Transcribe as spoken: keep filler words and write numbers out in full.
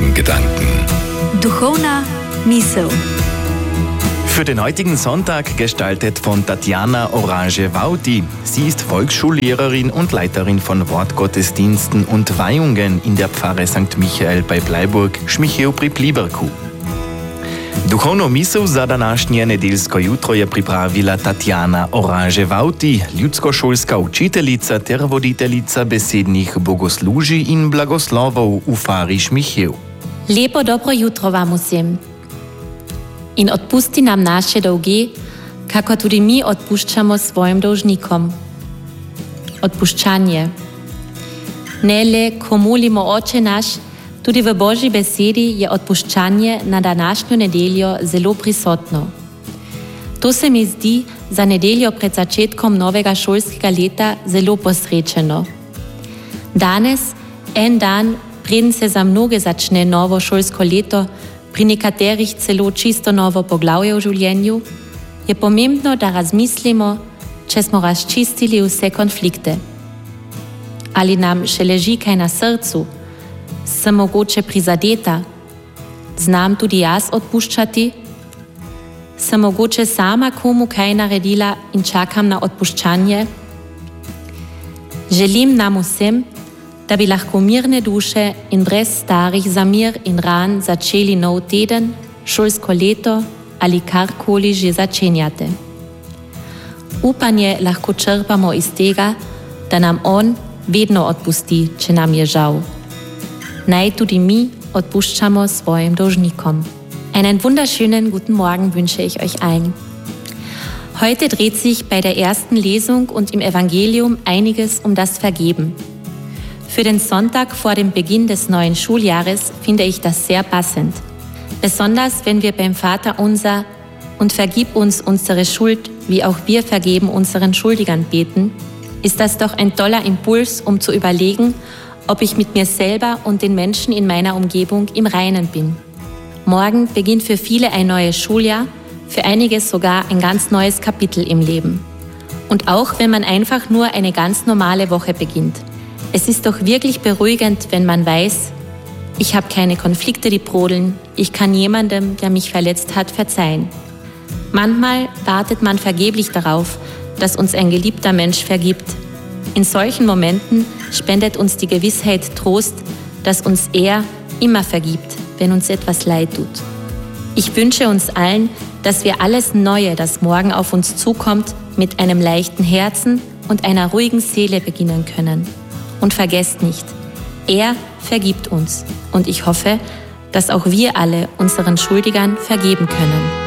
heutigen Gedanken. Duchovna misel. Für den heutigen Sonntag gestaltet von Tatjana Orange-Wauti. Sie ist Volksschullehrerin und Leiterin von Wortgottesdiensten und Weihungen in der Pfarre Sankt Michael bei Bleiburg, Šmichev pri Pliberku. Duchovno misel za današnje nedeljsko jutro je pripravila Tatjana Orange-Wauti, ljudskošolska učiteljica ter voditeljica besednih bogoslužij in blagoslovov v Fari Šmichev. Lepo dobro jutro vam vsem. In odpusti nam naše dolge, kako tudi mi odpuščamo svojim dolžnikom. Odpuščanje. Ne le, ko molimo Oče naš, tudi v Božji besedi je odpuščanje na današnjo nedeljo zelo prisotno. To se mi zdi za nedeljo pred začetkom novega šolskega leta zelo posrečeno. Danes, en dan, preden se za mnoge začne novo šolsko leto, pri nekaterih celo čisto novo poglavje v življenju, je pomembno, da razmislimo, če smo razčistili vse konflikte. Ali nam še leži kaj na srcu, sem mogoče prizadeta, znam tudi jaz odpuščati, sem mogoče sama komu kaj naredila in čakam na odpuščanje. Želim nam vsem, da bi lahko mirne duše in brez starih zamir in ran začeli nov teden, šolsko leto ali karkoli že začenjate. Upanje lahko črpamo iz tega, da nam On vedno odpusti, če nam je žal. Naj tudi mi odpuščamo svojim dolžnikom. Einen wunderschönen guten Morgen wünsche ich euch allen. Heute dreht sich bei der ersten Lesung und im Evangelium einiges um das Vergeben. Für den Sonntag vor dem Beginn des neuen Schuljahres finde ich das sehr passend. Besonders wenn wir beim Vater unser und vergib uns unsere Schuld, wie auch wir vergeben unseren Schuldigern beten, ist das doch ein toller Impuls, um zu überlegen, ob ich mit mir selber und den Menschen in meiner Umgebung im Reinen bin. Morgen beginnt für viele ein neues Schuljahr, für einige sogar ein ganz neues Kapitel im Leben. Und auch wenn man einfach nur eine ganz normale Woche beginnt. Es ist doch wirklich beruhigend, wenn man weiß, ich habe keine Konflikte, die brodeln, ich kann jemandem, der mich verletzt hat, verzeihen. Manchmal wartet man vergeblich darauf, dass uns ein geliebter Mensch vergibt. In solchen Momenten spendet uns die Gewissheit Trost, dass uns er immer vergibt, wenn uns etwas leid tut. Ich wünsche uns allen, dass wir alles Neue, das morgen auf uns zukommt, mit einem leichten Herzen und einer ruhigen Seele beginnen können. Und vergesst nicht, er vergibt uns. Und ich hoffe, dass auch wir alle unseren Schuldigern vergeben können.